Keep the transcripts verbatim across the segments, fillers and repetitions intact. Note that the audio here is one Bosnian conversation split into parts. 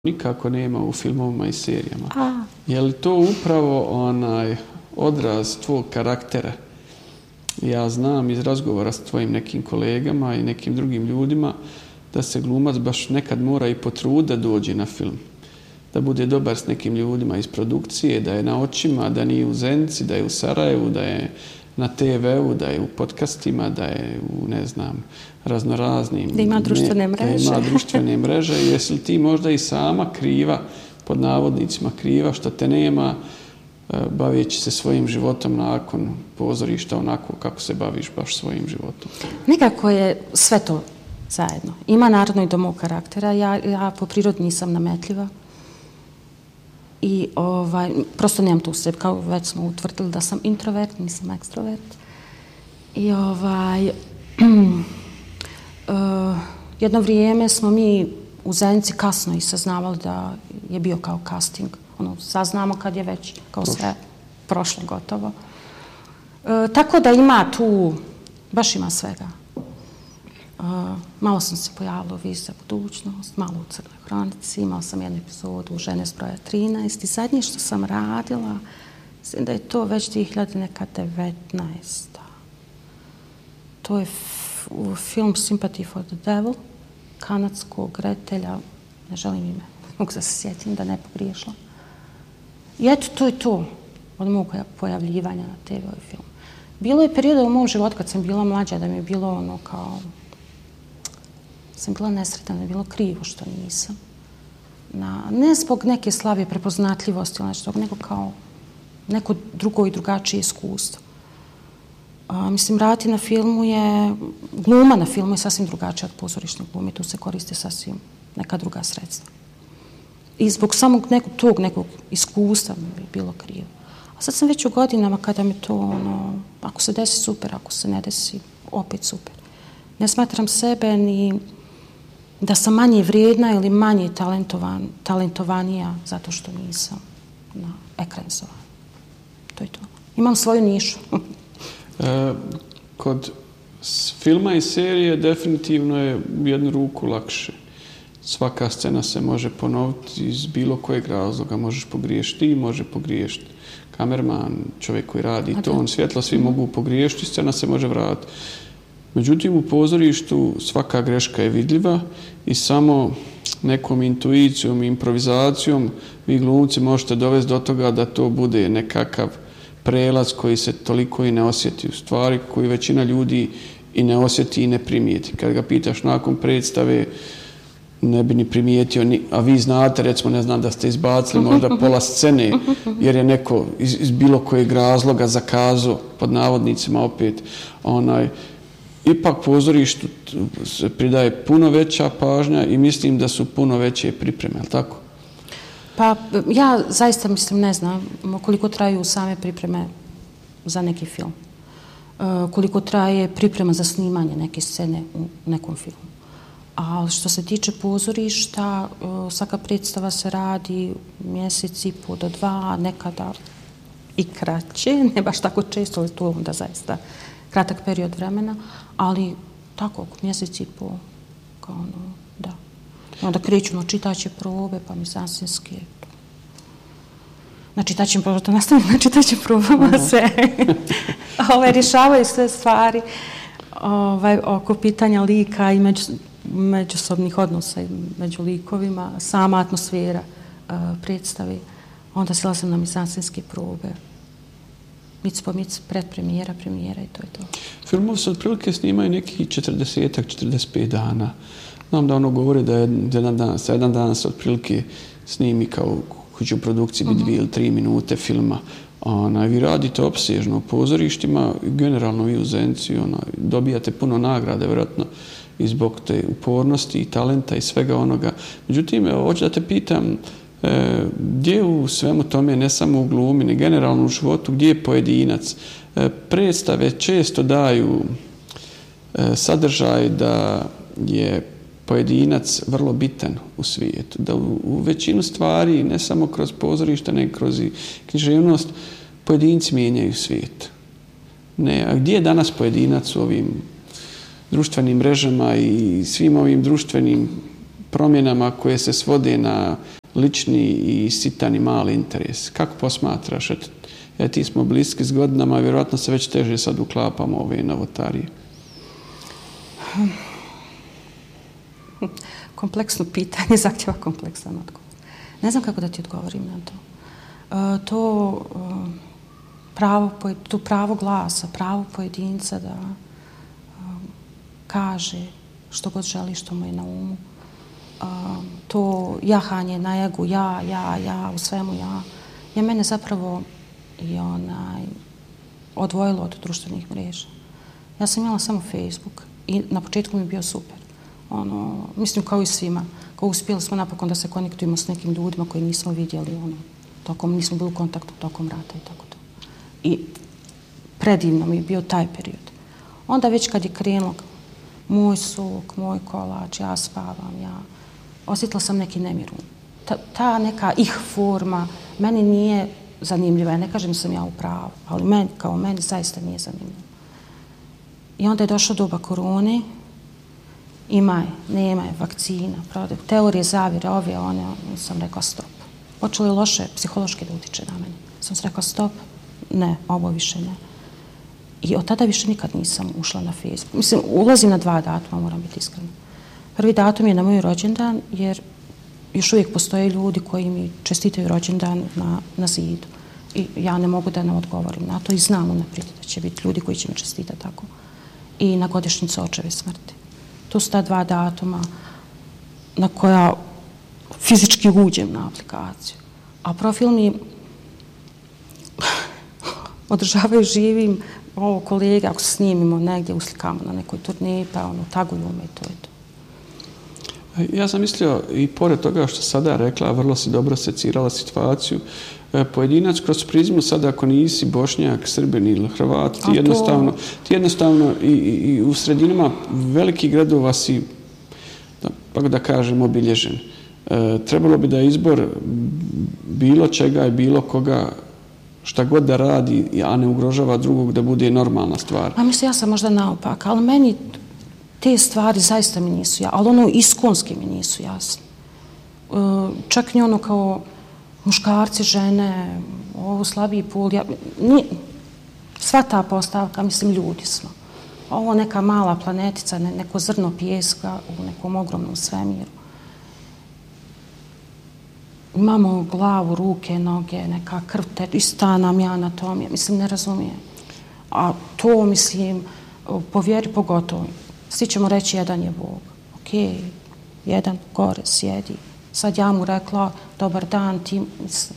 nikako nema u filmovima i serijama. A. Je li to upravo onaj odraz tvog karaktera? Ja znam iz razgovora s tvojim nekim kolegama i nekim drugim ljudima da se glumac baš nekad mora i potruditi da dođe na film. Da bude dobar s nekim ljudima iz produkcije, da je na očima, da nije u Zenici, da je u Sarajevu, da je na te veu, da je u podcastima, da je u, ne znam, raznoraznim... Da ima društvene mreže. Da ima društvene mreže. Jesi li ti možda i sama kriva, pod navodnicima kriva, što te nema, bavići se svojim životom nakon pozorišta onako kako se baviš baš svojim životom? Nekako je sve to zajedno. Ima naravno i do mog karaktera. Ja, ja po prirodi nisam nametljiva. I ovaj, prosto nemam tu sebi, kao već smo utvrdili da sam introvert, nisam ekstrovert. I ovaj, uh, jedno vrijeme smo mi u Zenici kasno i saznavali da je bio kao casting. Ono, saznamo kad je već kao sve prošlo gotovo. Uh, tako da ima tu, baš ima svega. Uh, malo sam se pojavila u Viz za budućnost, malo u Crnoj hronici, imala sam jednu epizodu u Žene s broja trinaest i zadnje što sam radila, mislim da je to već dvije hiljade devetnaesta. To je f film Sympathy for the Devil, kanadskog reditelja, ne želim ime, mogu da se sjetim da ne pogriješila. I eto, to je to od mog pojavljivanja na te ve filmu. Bilo je perioda u mom životu kad sam bila mlađa da mi je bilo ono kao... sam bila nesretna, da je bilo krivo što nisam. Na, ne zbog neke slave prepoznatljivosti ili nešto, nego kao neko drugo i drugačije iskustvo. A, mislim, raditi na filmu je, gluma na filmu je sasvim drugačija od pozorišne glume, tu se koriste sasvim neka druga sredstva. I zbog samog nekog tog nekog iskustva mi je bilo krivo. A sad sam već u godinama kada mi to, ono, ako se desi super, ako se ne desi, opet super. Ne smatram sebe ni da sam manje vrijedna ili manje talentovan, talentovanija zato što nisam na ekranizovanju. To je to. Imam svoju nišu. e, kod filma i serije definitivno je u jednu ruku lakše. Svaka scena se može ponoviti iz bilo kojeg razloga. Možeš pogriješiti, može pogriješiti kamerman, čovjek koji radi to, on svjetlo, svi mm. mogu pogriješiti, scena se može vratiti. Međutim, u pozorištu svaka greška je vidljiva i samo nekom intuicijom i improvizacijom vi glumci možete dovesti do toga da to bude nekakav prelaz koji se toliko i ne osjeti. U stvari koju većina ljudi i ne osjeti i ne primijeti. Kad ga pitaš nakon predstave, ne bi ni primijetio, ni, a vi znate, recimo, ne znam, da ste izbacili možda pola scene, jer je neko iz, iz bilo kojeg razloga zakazao, pod navodnicima opet, onaj, ipak pozorištu se pridaje puno veća pažnja i mislim da su puno veće pripreme, je li tako? Pa ja zaista mislim, ne znam koliko traju same pripreme za neki film. Koliko traje priprema za snimanje neke scene u nekom filmu. A što se tiče pozorišta, svaka predstava se radi mjesec i po do dva, nekada i kraće, ne baš tako često, ali to onda zaista kratak period vremena, ali tako, mjesec i po, kao ono, da. Onda kreću na čitaće probe, pa mizansenske. Na čitaćim probama, to nastavim na čitaćim probama se ove, rješavaju sve stvari ovaj, oko pitanja lika i među, međusobnih odnosa među likovima, sama atmosfera uh, predstavi. Onda silazim na mizansenske probe. Mic po mic, predpremijera, premijera i to je to. Filmov se otprilike snimaju neki četrdeset četrdeset pet dana. Znam da ono govori da je jedan dan, sedam dana se otprilike snimi kao koji će u produkciji biti dvije ili tri minute filma. Ona, vi radite opsežno u pozorištima, generalno vi u Zenici, ona, dobijate puno nagrade, vjerojatno, i zbog te upornosti i talenta i svega onoga. Međutim, evo, hoću da te pitam, E, gdje u svemu tome, ne samo u glumi, ne generalno u životu, gdje je pojedinac? E, predstave često daju e, sadržaj da je pojedinac vrlo bitan u svijetu, da u, u većinu stvari, ne samo kroz pozorište, ne kroz i književnost, pojedinci mijenjaju svijet. Ne, a gdje je danas pojedinac u ovim društvenim mrežama i svim ovim društvenim promjenama koje se svode na lični i sitan i mali interes. Kako posmatraš? Eto, ja ti smo bliski s godinama, vjerojatno se već teže sad uklapamo ove novotarije. Kompleksno pitanje zahtjeva kompleksan odgovor. Ne znam kako da ti odgovorim na to. E, to e, pravo, to pravo glasa, pravo pojedinca da e, kaže što god želi, što mu je na umu. E, to jahanje na egu, ja, ja, ja, u svemu ja, je mene zapravo i onaj, odvojilo od društvenih mreža. Ja sam imala samo Facebook i na početku mi je bio super. Ono, mislim kao i svima. Kao uspjeli smo napokon da se konektujemo s nekim ljudima koji nismo vidjeli, ono, tokom, nismo bili u kontaktu tokom rata i tako to. I predivno mi je bio taj period. Onda već kad je krenulo moj sok, moj kolač, ja spavam, ja osjetila sam neki nemir. Ta, ta neka ih forma meni nije zanimljiva. Ja ne kažem da sam ja u pravu, ali meni, kao meni zaista nije zanimljiva. I onda je došlo doba korone. Ima je, nema je, vakcina, teorije zavire, ove, one, sam rekla stop. Počelo je loše psihološki da utiče na mene. Sam se rekla stop, ne, ovo više ne. I od tada više nikad nisam ušla na Facebook. Mislim, ulazim na dva datuma, moram biti iskrena. Prvi datum je na moj rođendan, jer još uvijek postoje ljudi koji mi čestitaju rođendan na, na zidu. I ja ne mogu da ne odgovorim na to i znam unaprijed da će biti ljudi koji će mi čestitati tako. I na godišnjicu očeve smrti. To su ta dva datuma na koja fizički uđem na aplikaciju. A profil mi održavaju živim ovo kolege, ako se snimimo negdje, uslikamo na nekoj turneji, pa ono, taguju me i to je to. Ja sam mislio, i pored toga što sada rekla, vrlo si dobro secirala situaciju, pojedinac kroz prizmu, sada ako nisi Bošnjak, Srbin ili Hrvat, ti jednostavno, ti jednostavno i, i u sredinama velikih gradova si, da, pa da kažem, obilježen. E, trebalo bi da je izbor bilo čega i bilo koga, šta god da radi, a ne ugrožava drugog, da bude normalna stvar. Pa mislim, ja sam možda naopak, ali meni te stvari zaista mi nisu jasne, ali ono iskonski mi nisu jasne. E, čak ni ono kao muškarci, žene, ovo slabiji pol, ja, nije, sva ta postavka, mislim, ljudi smo. Ovo neka mala planetica, ne, neko zrno pijeska u nekom ogromnom svemiru. Imamo glavu, ruke, noge, neka krv, ista nam je anatomija, mislim, ne razumijem. A to, mislim, po vjeri pogotovo. Svi ćemo reći jedan je Bog. Ok, jedan gore sjedi. Sad ja mu rekla, dobar dan, ti, mislim.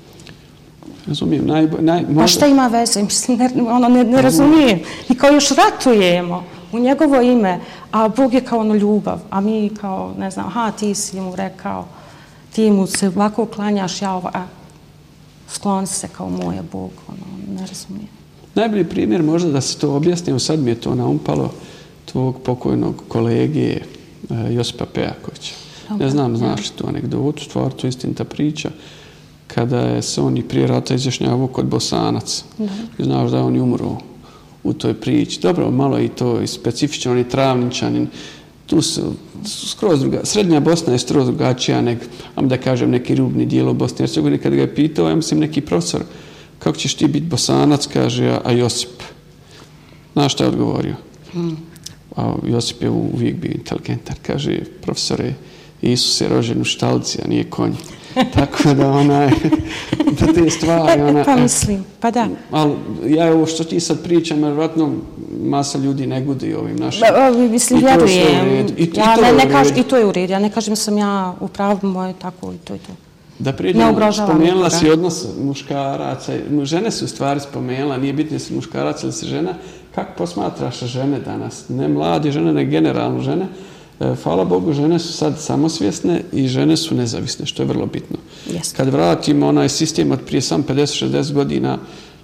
Razumijem, najbolje... Naj, možda... Pa šta ima veze? Mislim, ne, ono, ne, ne razumijem. I kao još ratujemo u njegovo ime, a Bog je kao ono ljubav, a mi kao, ne znam, aha, ti si mu rekao, ti mu se lako uklanjaš, ja ovo, a skloni se kao moje Bog, ono, ne razumijem. Najbolji primjer možda da se to objasnimo, sad mi je to naumpalo, tvog pokojnog kolege Josipa Pejakovića. Ne znam, znaš li tu anegdotu, stvar, to je istinita priča, kada je se on i prije rata izjašnjavao kod Bosanac. I znaš da je on umro u toj priči. Dobro, malo i to i specifično, on je Travničanin. Tu su skroz druga. Srednja Bosna je skroz drugačija nego, da kažem, neki rubni dijelo Bosne i Hercegovine. Kad ga je pitao, ja mislim, neki profesor, kako ćeš ti biti Bosanac, kaže, a Josip. Znaš šta je odgovorio? Hmm. A Josip je uvijek bio inteligentan. Kaže, profesore, Isus je rođen u štalici, a nije konj. Tako da onaj, da te stvari... Ona, pa mislim, pa da. Ali ja ovo što ti sad pričam, vjerojatno masa ljudi ne gudi ovim našim... Ba, mislim, vjerujem. I, ja, ne, ne kaž, I to je u redu. Ja ne kažem sam ja u pravu moje, tako i to i to. Da priđemo, spomenula si odnos muškaraca. Žene su u stvari spomenula, nije bitno si muškarac ili si žena. Kako posmatraš žene danas? Ne mladi žene, ne generalno žene. Hvala Bogu, žene su sad samosvjesne i žene su nezavisne, što je vrlo bitno. Yes. Kad vratimo onaj sistem od prije sam pedeset šezdeset godina,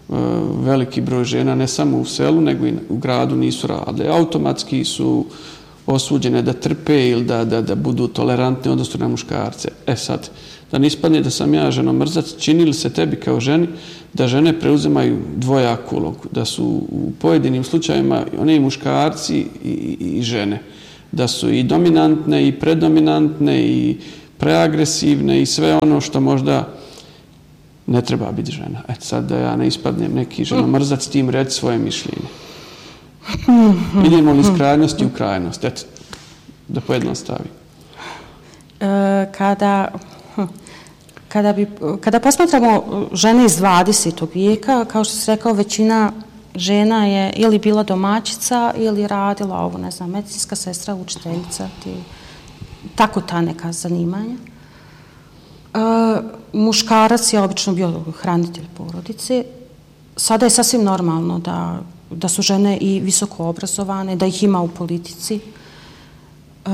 veliki broj žena, ne samo u selu, nego i u gradu nisu radile. Automatski su osuđene da trpe ili da, da, da budu tolerantne odnosno na muškarce. E sad, da ne ispadne da sam ja ženomrzac, čini li se tebi kao ženi da žene preuzimaju dvojaku ulogu, da su u pojedinim slučajevima one i muškarci i, i, i žene. da su i dominantne i predominantne i preagresivne i sve ono što možda ne treba biti žena. Eto sad da ja ne ispadnem neki ženomrzac, tim reći svoje mišljenje. Idemo li iz krajnosti u krajnost? Eto, da pojednostavim. E, kada, kada, bi, kada posmatramo žene iz dvadesetog vijeka, kao što se rekao, većina žena je ili bila domaćica ili radila ovo, ne znam, medicinska sestra, učiteljica, ti, tako ta neka zanimanja. E, muškarac je obično bio hranitelj porodice. Sada je sasvim normalno da, da su žene i visoko obrazovane, da ih ima u politici, e,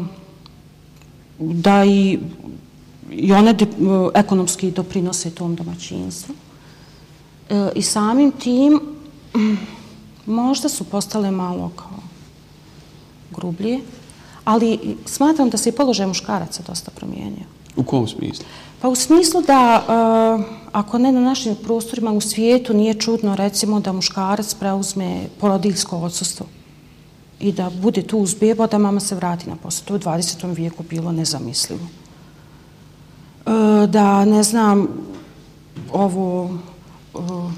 da i, i one de, ekonomski doprinose tom domaćinstvu. E, I samim tim možda su postale malo kao grublje, ali smatram da se i položaj muškaraca dosta promijenio. U kom smislu? Pa u smislu da, uh, ako ne na našim prostorima, u svijetu nije čudno, recimo, da muškarac preuzme porodiljsko odsustvo i da bude tu uz bebu, da mama se vrati na posao. To je u dvadesetom vijeku bilo nezamislivo. Uh, da, ne znam, ovo... Uh,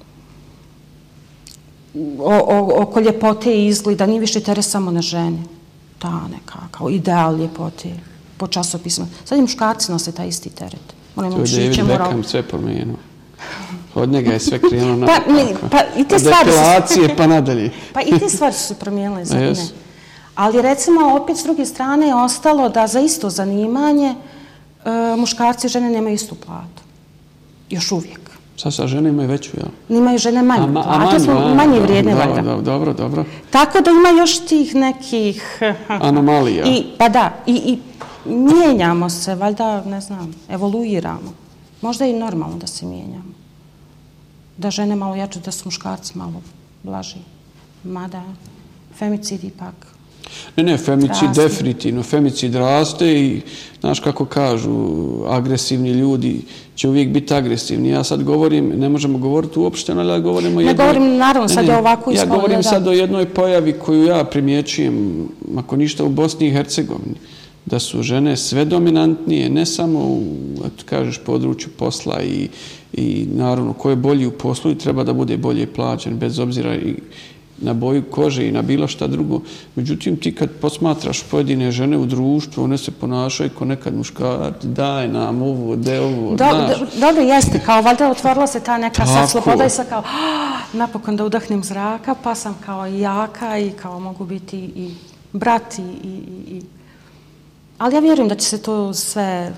O, o, oko ljepote i izgleda, nije više teret samo na ženi. Ta neka, kao ideal ljepote po časopisima. Sad i muškarci nose taj isti teret. Moramo to je David Beckham moral... sve promijenio. Od njega je sve krenulo na... Pa, mi, pa i te stvari depilacije, pa nadalje. Pa i te stvari su se promijenile za mene. Ali recimo, opet s druge strane je ostalo da za isto zanimanje uh, muškarci i žene nemaju istu platu. Još uvijek. Sad sa žene imaju veću, jel? Imaju žene manju a, platu, a manju, smo a, manje vrijedne, dobro, valjda. Dobro, dobro, dobro. Tako da ima još tih nekih... anomalija. I, pa da, i, i mijenjamo se, valjda, ne znam, evoluiramo. Možda je i normalno da se mijenjamo. Da žene malo jače, da su muškarci malo blaži. Mada, femicid ipak... Ne, ne, femicid raste. Definitivno. Femicid raste i, znaš kako kažu, agresivni ljudi će uvijek biti agresivni. Ja sad govorim, ne možemo govoriti uopšteno, ali ja govorim o jednoj... Ne govorim, naravno, sad je ovako ispalo. Ja govorim sad o jednoj pojavi koju ja primjećujem, ako ništa, u Bosni i Hercegovini. Da su žene sve dominantnije, ne samo u, eto kažeš, području posla i, i naravno, ko je bolji u poslu i treba da bude bolje plaćen, bez obzira i na boju kože i na bilo šta drugo. Međutim, ti kad posmatraš pojedine žene u društvu, one se ponašaju ko nekad muškarci, daj nam ovo, de ovo, do, znaš. Do, dobro, jeste, kao valjda otvorila se ta neka sad sloboda i sad kao ah, napokon da udahnem zraka, pa sam kao jaka i kao mogu biti i brat i, i, i... Ali ja vjerujem da će se to sve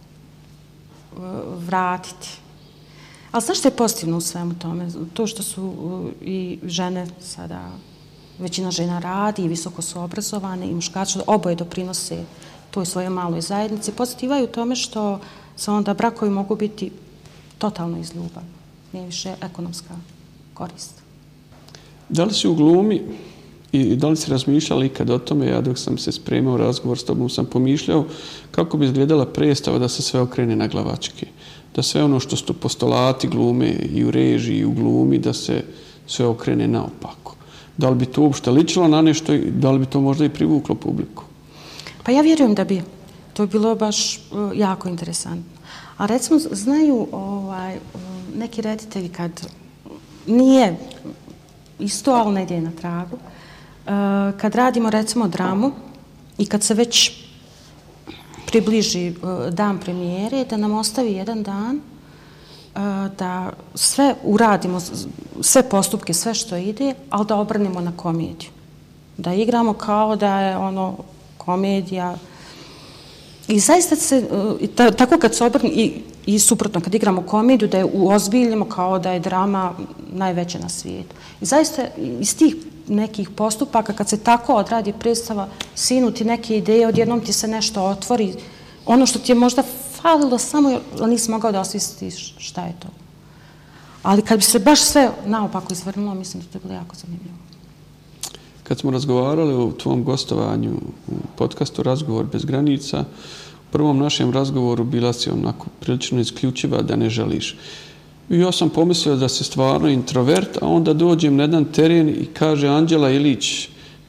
vratiti. Ali znaš što je pozitivno u svemu tome? To što su i žene sada, većina žena radi i visoko su obrazovane i muškarci oboje doprinose toj svojoj maloj zajednici. Pozitiva je u tome što se onda brakovi mogu biti totalno iz ljubavi. Nije više ekonomska korist. Da li si u glumi i da li si razmišljala ikad o tome? Ja dok sam se spremao razgovor s tobom sam pomišljao kako bi izgledala predstava da se sve okrene na glavačke. Da sve ono što su postolati glume i u režiji i u glumi, da se sve okrene naopako. Da li bi to uopšte ličilo na nešto i da li bi to možda i privuklo publiku? Pa ja vjerujem da bi. To bi bilo baš uh, jako interesantno. A recimo, znaju ovaj, neki reditelji kad nije isto, ali ne ide na tragu, uh, kad radimo recimo dramu i kad se već približi dan premijere, da nam ostavi jedan dan, da sve uradimo, sve postupke, sve što ide, ali da obrnemo na komediju. Da igramo kao da je ono komedija. I zaista se, tako kad se obrni, i, i suprotno, kad igramo komediju, da je uozbiljimo kao da je drama najveća na svijetu. I zaista iz tih nekih postupaka, kad se tako odradi predstava, sinuti neke ideje, odjednom ti se nešto otvori, ono što ti je možda falilo samo, ali nisi mogao da osvijestiš šta je to. Ali kad bi se baš sve naopako izvrnulo, mislim da to je bilo jako zanimljivo. Kad smo razgovarali o tvom gostovanju u podcastu Razgovor bez granica, u prvom našem razgovoru bila si onako prilično isključiva da ne želiš. I ja sam pomislio da si stvarno introvert, a onda dođem na jedan teren i kaže Anđela Ilić,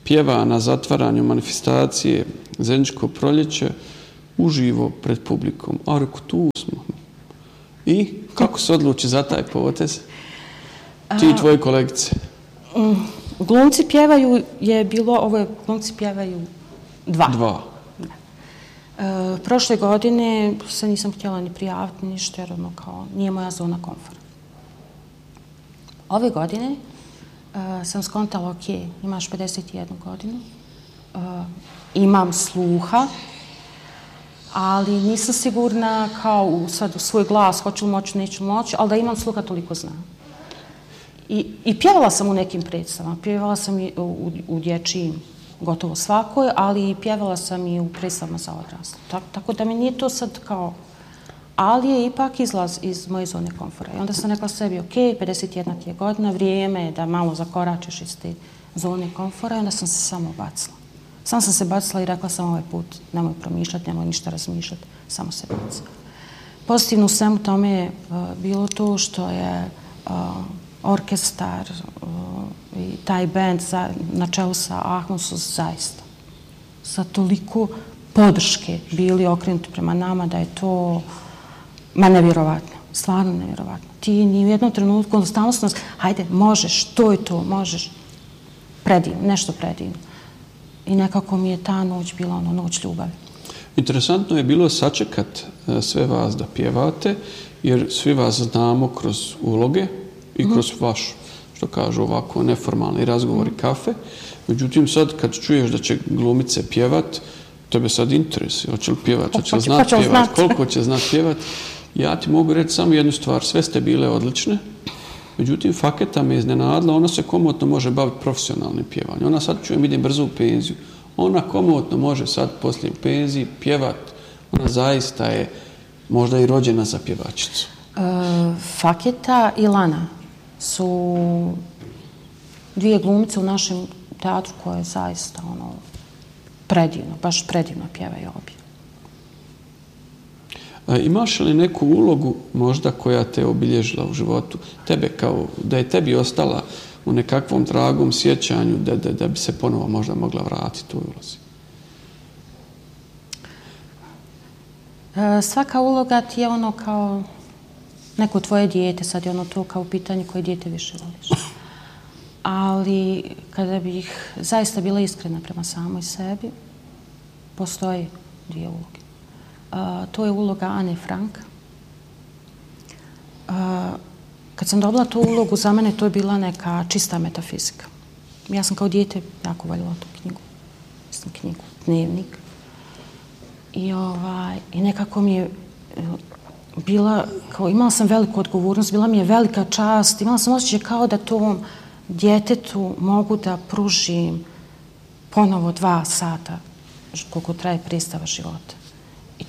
pjeva na zatvaranju manifestacije Zeničko proljeće uživo pred publikom. A reko, tu smo. I kako se odluči za taj potez? Ti i tvoji kolegice. Glumci pjevaju je bilo, ovo je glumci pjevaju dva. Dva. E, prošle godine se nisam htjela ni prijaviti, ništa, jer ono kao nije moja zona komfora. Ove godine e, sam skontala, ok, imaš pedeset jednu godinu, e, imam sluha, ali nisam sigurna kao u, sad u svoj glas, hoću li moći, neću moći, ali da imam sluha toliko znam. I, I pjevala sam u nekim predstavama, pjevala sam i u, u, u dječjim, gotovo svakoj, ali i pjevala sam i u predstavama za odrasle. Tako, tako da mi nije to sad kao, ali je ipak izlaz iz moje zone komfora. I onda sam rekla sebi, ok, pedeset jedna ti je godina, vrijeme je da malo zakoračiš iz te zone komfora i onda sam se samo bacila. Samo sam se bacila i rekla sam ovaj put, nemoj promišljati, nemoj ništa razmišljati, samo se bacila. Pozitivno u svemu tome je uh, bilo to što je uh, orkestar uh, i taj band za, na čelu sa Ahmom su zaista sa toliko podrške bili okrenuti prema nama da je to ma nevjerovatno, stvarno nevjerovatno. Ti ni u jednom trenutku, stalno su nas, hajde, možeš, to je to, možeš, predivno, nešto predivno. I nekako mi je ta noć bila ono noć ljubavi. Interesantno je bilo sačekat sve vas da pjevate, jer svi vas znamo kroz uloge i kroz mm-hmm. vaš, što kažu ovako, neformalni razgovor i kafe. Međutim, sad kad čuješ da će glumice pjevat, tebe sad interesuje, hoće li pjevat, hoće li znat pjevat, koliko će znat pjevat. Ja ti mogu reći samo jednu stvar, sve ste bile odlične, međutim, Faketa me iznenadila, ona se komotno može baviti profesionalnim pjevanjem. Ona sad, čujem, ide brzo u penziju. Ona komotno može sad poslije u penziji pjevat. Ona zaista je možda i rođena za pjevačicu. E, Faketa i Lana su dvije glumice u našem teatru koje zaista ono, predivno, baš predivno pjevaju obje. E, imaš li neku ulogu možda koja te obilježila u životu? Tebe kao, da je tebi ostala u nekakvom dragom sjećanju da, da, da bi se ponovo možda mogla vratiti u ulozi? E, svaka uloga ti je ono kao neko tvoje dijete, sad je ono to kao pitanje koje dijete više voliš. Ali kada bih zaista bila iskrena prema samoj sebi, postoji dvije uloge. Uh, to je uloga Ane Frank. Uh, kad sam dobila tu ulogu, za mene to je bila neka čista metafizika. Ja sam kao dijete jako voljela tu knjigu. Mislim, knjigu, dnevnik. I, ovaj, i nekako mi je bila, kao imala sam veliku odgovornost, bila mi je velika čast, imala sam osjećaj kao da tom djetetu mogu da pružim ponovo dva sata koliko traje predstava života. I,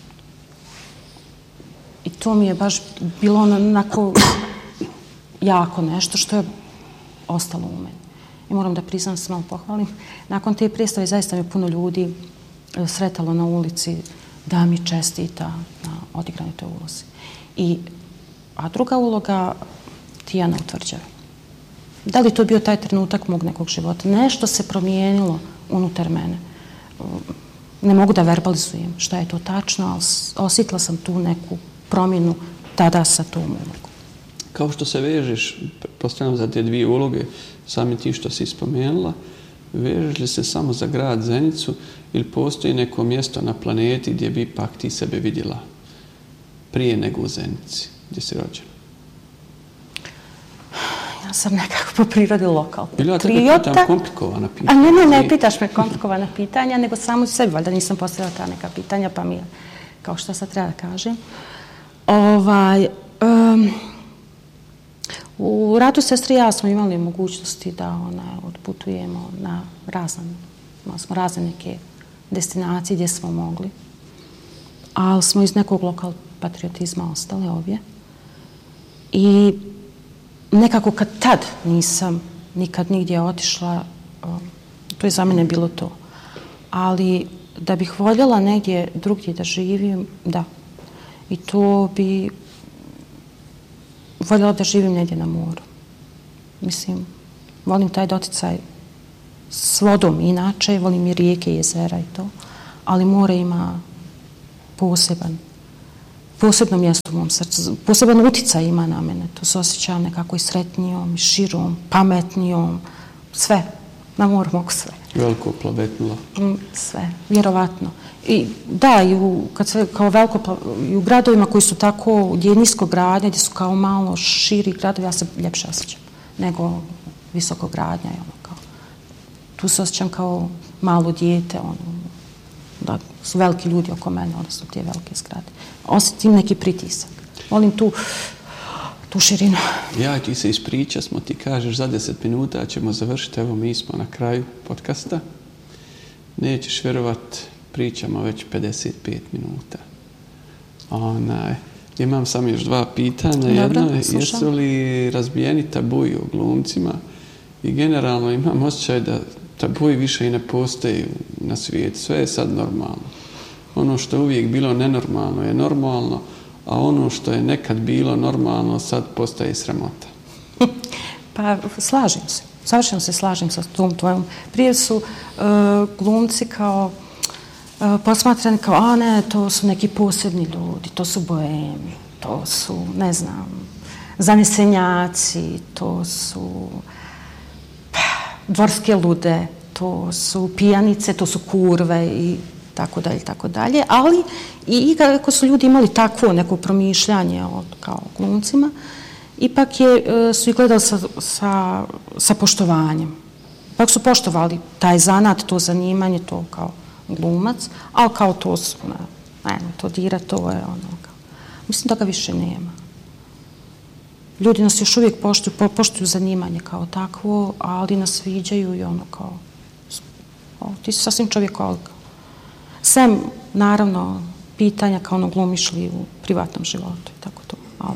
i to mi je baš bilo onako jako nešto što je ostalo u meni. I moram da priznam, se malo pohvalim. Nakon te predstave zaista me puno ljudi sretalo na ulici da mi čestita na odigranoj toj ulozi. I, a druga uloga Tijana u Tvrđavi. Da li to bio taj trenutak mog nekog života? Nešto se promijenilo unutar mene. Ne mogu da verbalizujem šta je to tačno, ali osjetila sam tu neku promjenu tada sa tom ulogom. Kao što se vežeš, postavljam za te dvije uloge, sami ti što si spomenula, vežeš li se samo za grad Zenicu ili postoji neko mjesto na planeti gdje bi ipak ti sebe vidjela prije nego u Zenici, gdje si rođena? Ja sam nekako po prirodi lokal. Ili ja tebe pitam komplikovana pitanja? A ne, ne, ne pitaš me komplikovana pitanja, nego samo sebi, valjda nisam postavila ta neka pitanja, pa mi je, kao što sad treba da kažem. Ovaj, um, u radu sestri ja smo imali mogućnosti da ona, odputujemo na razne, imali smo razne neke destinacije gdje smo mogli, ali smo iz nekog lokal patriotizma ostale obje. I nekako kad tad nisam nikad nigdje otišla, to je za mene bilo to. Ali da bih voljela negdje drugdje da živim, da. I to bi voljela da živim negdje na moru. Mislim, volim taj doticaj s vodom inače, volim i rijeke, jezera i to, ali more ima poseban, posebno mjesto u mom srcu, poseban utjecaj ima na mene. To se osjećam nekako i sretnijom, i širom, pametnijom, sve. Na moru mogu sve. Veliko plavetnilo. Sve, vjerovatno. I da, i u, kad sve, kao veliko plavetnilo, i u gradovima koji su tako, gdje je nisko gradnja, gdje su kao malo širi gradovi, ja se ljepše osjećam nego visoko gradnja. Ono, kao, tu se osjećam kao malo dijete, ono, da su veliki ljudi oko mene, odnosno te velike zgrade. Osjetim neki pritisak. Volim tu, tu širinu. Ja ti se ispriča, smo ti kažeš za deset minuta ćemo završiti, evo mi smo na kraju podcasta. Nećeš vjerovat, pričamo već pedeset pet minuta. Onaj, imam samo još dva pitanja. Dobro, jedno je, slušam. jesu li razbijeni tabuji u glumcima i generalno imam osjećaj da tabuji više i ne postoji na svijetu. Sve je sad normalno. Ono što je uvijek bilo nenormalno je normalno, a ono što je nekad bilo normalno sad postaje sramota. Pa slažem se. Savršeno se slažem sa tom tvojom. Prije su uh, glumci kao uh, posmatrani kao, a ne, to su neki posebni ljudi, to su bohemi, to su, ne znam, zanesenjaci, to su dvorske lude, to su pijanice, to su kurve i tako dalje, tako dalje. Ali i kako su ljudi imali takvo neko promišljanje od, kao glumcima, ipak je, su ih gledali sa, sa, sa poštovanjem. Ipak su poštovali taj zanat, to zanimanje, to kao glumac, ali kao to su, ne, ne, to dira, to je ono kao. Mislim da ga više nema. Ljudi nas još uvijek poštuju, po, poštuju zanimanje kao takvo, ali nas viđaju i ono kao, o, ti si sasvim čovjekolika. Sem, naravno, pitanja kao ono glumiš li u privatnom životu i tako to, ali...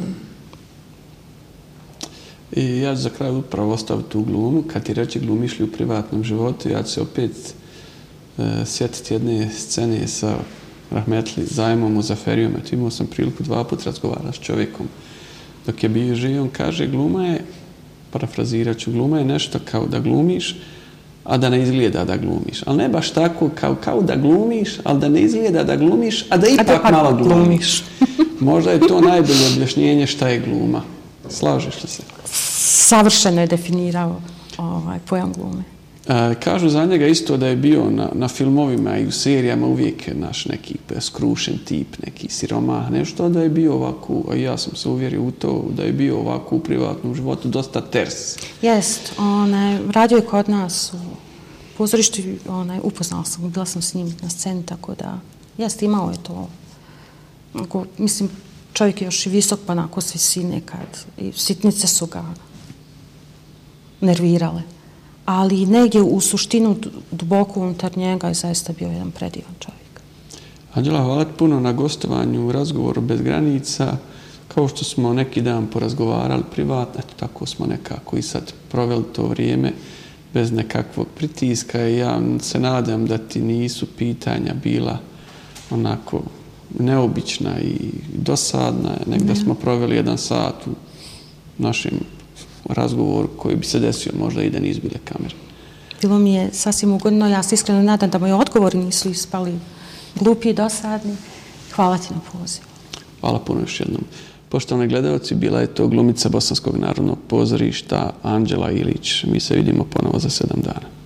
I ja ću za kraj upravo ostaviti tu glumu. Kad ti reći glumiš li u privatnom životu, ja ću se opet uh, sjetiti jedne scene sa rahmetli Zajmom Muzaferijom. Eto, imao sam priliku dva put razgovarati s čovjekom dok je bio živ. On kaže, gluma je, parafrazirat ću, gluma je nešto kao da glumiš, a da ne izgleda da glumiš. Ali ne baš tako kao, kao da glumiš, ali da ne izgleda da glumiš, a da ipak, a da malo glumiš. glumiš. Možda je to najbolje objašnjenje šta je gluma. Slažeš li se? Savršeno je definirao ovaj, pojam glume. E, kažu za njega isto da je bio na, na filmovima i u serijama uvijek naš neki skrušen tip, neki siromah, nešto da je bio ovako, a ja sam se uvjerio u to, da je bio ovako u privatnom životu dosta ters. Jest, onaj, radio je kod nas u pozorištu, onaj, upoznala sam, bila sam s njim na sceni, tako da, jest, imao je to. Ako, mislim, čovjek je još i visok, pa onako s visine kad, i sitnice su ga nervirale. Ali negdje u suštinu, duboko unutar njega je zaista bio jedan predivan čovjek. Anđela, hvala ti puno na gostovanju u razgovoru bez granica. Kao što smo neki dan porazgovarali privatno, tako smo nekako i sad proveli to vrijeme bez nekakvog pritiska i ja se nadam da ti nisu pitanja bila onako neobična i dosadna, nek da smo proveli jedan sat u našem razgovoru koji bi se desio možda i da nisu bile kamere. Bilo mi je sasvim ugodno, ja se iskreno nadam da moji odgovori nisu ispali glupi i dosadni. Hvala ti na pozivu. Hvala puno još jednom. Poštovani gledalci, bila je to glumica Bosanskog narodnog pozorišta Anđela Ilić. Mi se vidimo ponovo za sedam dana.